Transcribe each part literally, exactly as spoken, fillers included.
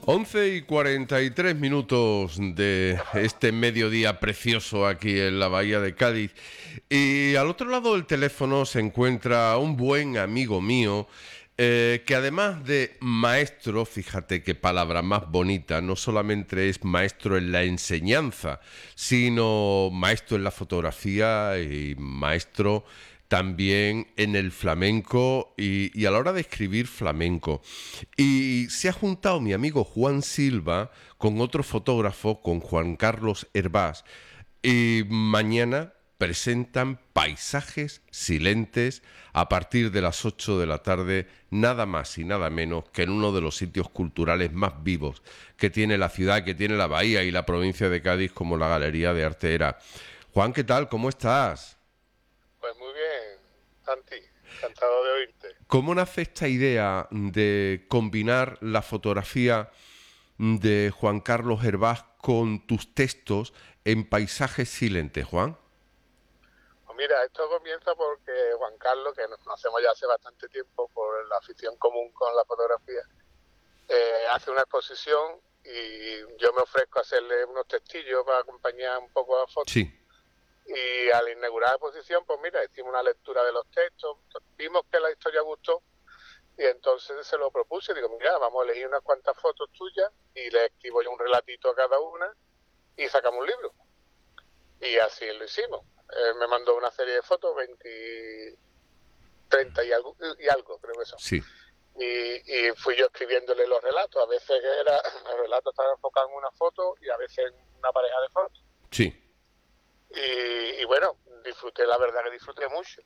once y cuarenta y tres minutos de este mediodía precioso aquí en la Bahía de Cádiz. Y al otro lado del teléfono se encuentra un buen amigo mío, eh, que además de maestro, fíjate qué palabra más bonita, no solamente es maestro en la enseñanza, sino maestro en la fotografía y maestro también en el flamenco y, y a la hora de escribir flamenco. Y se ha juntado mi amigo Juan Silva con otro fotógrafo, con Juan Carlos Hervás, y mañana presentan Paisajes Silentes a partir de las ocho de la tarde, nada más y nada menos que en uno de los sitios culturales más vivos que tiene la ciudad, que tiene la Bahía y la provincia de Cádiz, como la Galería de Arte Era. Juan, ¿qué tal? ¿Cómo estás? Pues muy bien, Santi, encantado de oírte. ¿Cómo nace esta idea de combinar la fotografía de Juan Carlos Hervás con tus textos en Paisajes Silentes, Juan? Pues mira, esto comienza porque Juan Carlos, que nos conocemos ya hace bastante tiempo por la afición común con la fotografía, eh, hace una exposición y yo me ofrezco a hacerle unos textillos para acompañar un poco a la foto. Sí. Y al inaugurar la exposición, pues mira, hicimos una lectura de los textos, vimos que la historia gustó y entonces se lo propuse. Digo, mira, vamos a elegir unas cuantas fotos tuyas y le escribo yo un relatito a cada una y sacamos un libro. Y así lo hicimos. Él me mandó una serie de fotos, veinte, treinta y algo, y algo creo que son. Sí. Y, y fui yo escribiéndole los relatos. A veces era, el relato estaba enfocado en una foto y a veces en una pareja de fotos. Sí. Y, y bueno, disfruté, la verdad que disfruté mucho,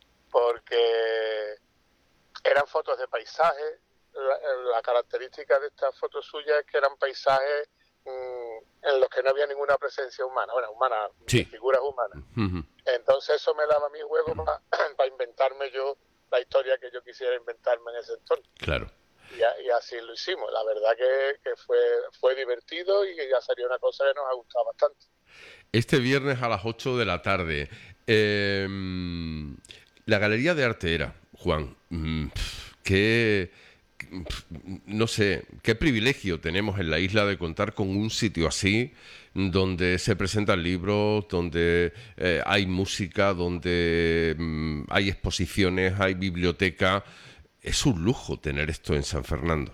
porque eran fotos de paisajes. La, la característica de estas fotos suyas es que eran paisajes mmm, en los que no había ninguna presencia humana, bueno, humana, sí. figuras humanas. Uh-huh. Entonces eso me daba a mí juego para pa inventarme yo la historia que yo quisiera inventarme en ese entorno. Claro. Y, a, y así lo hicimos. La verdad que, que fue, fue divertido y que ya salió una cosa que nos ha gustado bastante. Este viernes a las ocho de la tarde, eh, la Galería de Arte Era, Juan, qué, no sé, qué privilegio tenemos en la isla de contar con un sitio así, donde se presentan libros, donde eh, hay música, donde mm, hay exposiciones, hay biblioteca. Es un lujo tener esto en San Fernando.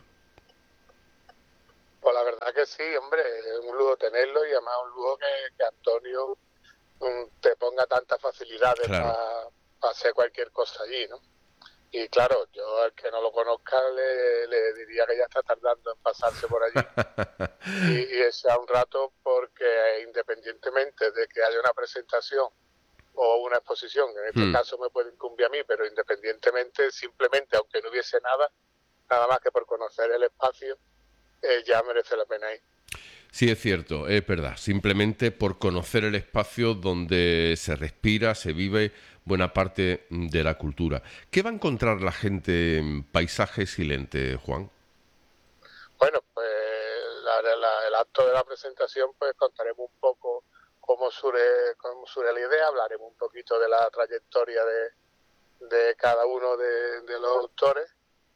Pues la verdad que sí, hombre, es un lujo tenerlo y además un lujo que, que Antonio um, te ponga tantas facilidades claro. para pa hacer cualquier cosa allí, ¿no? Y claro, yo al que no lo conozca le, le diría que ya está tardando en pasarse por allí y, y sea un rato, porque independientemente de que haya una presentación o una exposición, en este hmm. caso me puede incumbir a mí, pero independientemente, simplemente, aunque no hubiese nada, nada más que por conocer el espacio, Eh, ya merece la pena ir. Sí, es cierto, es verdad. Simplemente por conocer el espacio donde se respira, se vive buena parte de la cultura. ¿Qué va a encontrar la gente en Paisajes Silentes, Juan? Bueno, pues la, la, el acto de la presentación, pues contaremos un poco cómo surge, cómo surge la idea, hablaremos un poquito de la trayectoria de, de cada uno de, de los autores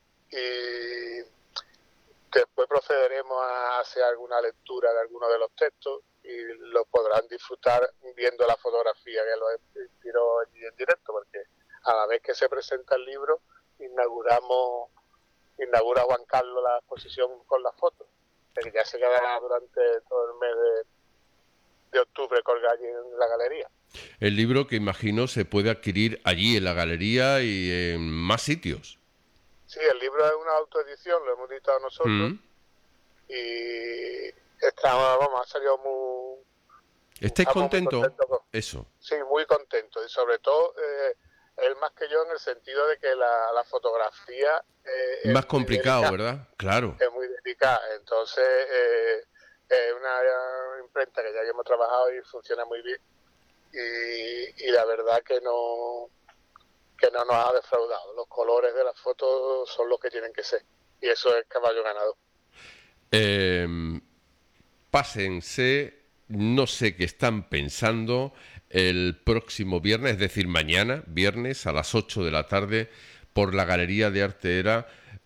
y después procederemos a hacer alguna lectura de algunos de los textos y lo podrán disfrutar viendo la fotografía que los inspiró allí en directo, porque a la vez que se presenta el libro, inauguramos, inaugura Juan Carlos la exposición con las fotos, que ya se quedará durante todo el mes de, de octubre colgado allí en la galería. El libro, que imagino se puede adquirir allí en la galería y en más sitios. Sí, el libro es una autoedición, lo hemos editado nosotros mm. y está, vamos, ha salido muy... ¿Estáis contentos? Muy contento con... Eso. Sí, muy contento y sobre todo eh, él más que yo en el sentido de que la, la fotografía... Eh, es más complicado, delicada, ¿verdad? Claro. Es muy delicada, entonces eh, es una imprenta que ya hemos trabajado y funciona muy bien y, y la verdad que no... que no nos ha defraudado. Los colores de las fotos son los que tienen que ser. Y eso es caballo ganado. Eh, pásense, no sé qué están pensando, el próximo viernes, es decir, mañana, viernes, a las ocho de la tarde, por la Galería de Arte Era,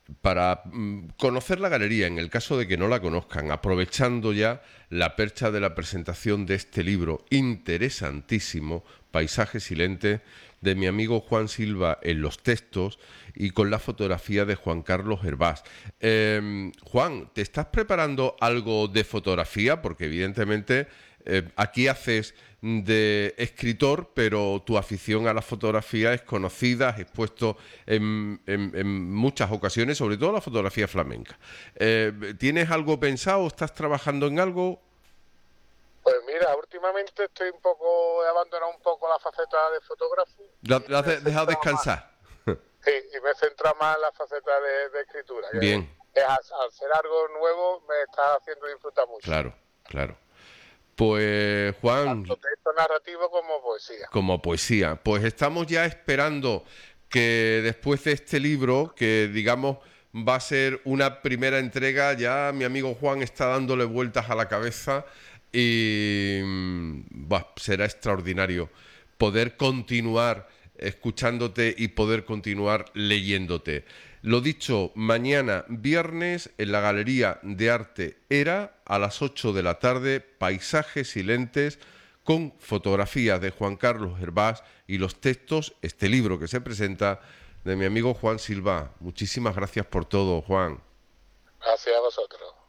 para mm, conocer la galería, en el caso de que no la conozcan, aprovechando ya la percha de la presentación de este libro interesantísimo, Paisajes Silentes, de mi amigo Juan Silva en los textos y con la fotografía de Juan Carlos Hervás. Eh, Juan, ¿te estás preparando algo de fotografía? Porque evidentemente eh, aquí haces de escritor, pero tu afición a la fotografía es conocida, has expuesto en, en, en muchas ocasiones, sobre todo la fotografía flamenca. Eh, ¿Tienes algo pensado? ¿Estás trabajando en algo? Pues mira, últimamente estoy un poco, he abandonado un poco la faceta de fotógrafo. ¿La, la has Me he de- dejado centrado más, descansar? sí, y me he centrado más en la faceta de, de escritura, que Bien, es, al, al ser algo nuevo me está haciendo disfrutar mucho, claro, claro. Pues Juan, tanto texto narrativo como poesía. como poesía. Pues estamos ya esperando que después de este libro, que digamos va a ser una primera entrega, ya mi amigo Juan está dándole vueltas a la cabeza y mm, bah, será extraordinario poder continuar escuchándote y poder continuar leyéndote. Lo dicho, mañana viernes en la Galería de Arte Era a las ocho de la tarde, Paisajes Silentes con fotografías de Juan Carlos Hervás y los textos, este libro que se presenta de mi amigo Juan Silva. Muchísimas gracias por todo, Juan. Gracias a vosotros.